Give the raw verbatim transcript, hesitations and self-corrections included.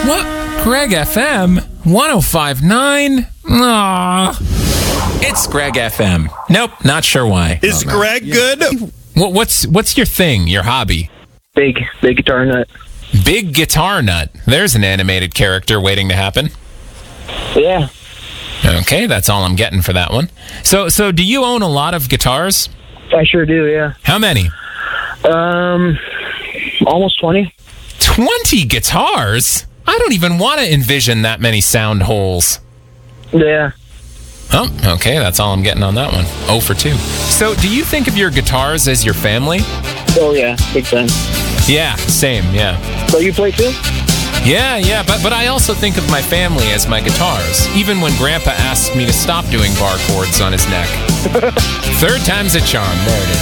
What? Greg F M one oh five point nine? Aww. It's Greg F M. Nope, not sure why. Is Greg good? What, what's what's your thing, your hobby? Big, big guitar nut. Big guitar nut. There's an animated character waiting to happen. Yeah. Okay, that's all I'm getting for that one. So, so do you own a lot of guitars? I sure do, yeah. How many? Um, almost twenty. twenty guitars? I don't even want to envision that many sound holes. Yeah. Oh, okay, that's all I'm getting on that one. oh for two. So, do you think of your guitars as your family? Oh, yeah, big time. Yeah, same, yeah. So you play too? Yeah, yeah, but, but I also think of my family as my guitars, even when Grandpa asks me to stop doing bar chords on his neck. Third time's a charm. There it is.